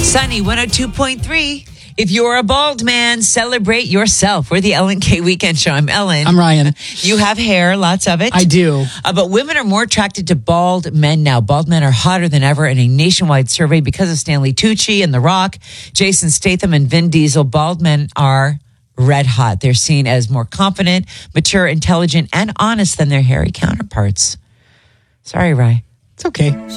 Sunny 102.3. If you're a bald man, celebrate yourself. We're the Ellen K Weekend Show. I'm Ellen. I'm Ryan. You have hair, lots of it. I do. But women are more attracted to bald men now. Bald men are hotter than ever in a nationwide survey because of Stanley Tucci and The Rock, Jason Statham and Vin Diesel. Bald men are red hot. They're seen as more confident, mature, intelligent, and honest than their hairy counterparts. Sorry, Rye. It's okay.